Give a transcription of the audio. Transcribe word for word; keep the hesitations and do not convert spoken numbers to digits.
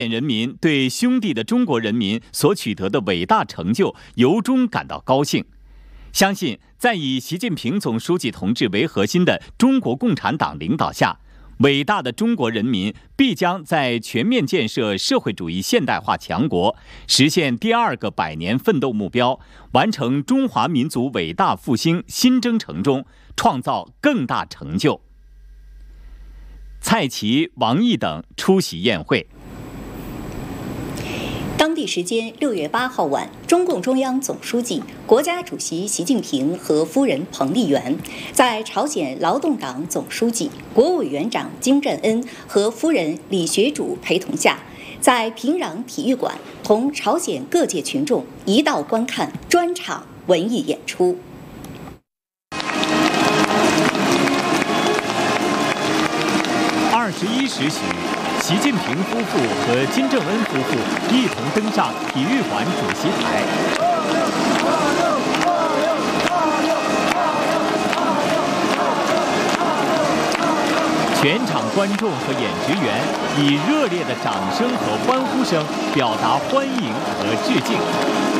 人民对兄弟的中国人民所取得的伟大成就由衷感到高兴，相信在以习近平总书记同志为核心的中国共产党领导下，伟大的中国人民必将在全面建设社会主义现代化强国，实现第二个百年奋斗目标，完成中华民族伟大复兴新征程中创造更大成就。蔡奇、王毅等出席宴会。 当地时间六月八号晚，中共中央总书记、国家主席习近平和夫人彭丽媛在朝鲜劳动党总书记、国务委员长金正恩和夫人李学主陪同下，在平壤体育馆同朝鲜各界群众一道观看专场文艺演出。 二十一时许，习近平夫妇和金正恩夫妇一同登上体育馆主席台。全场观众和演职员以热烈的掌声和欢呼声表达欢迎和致敬。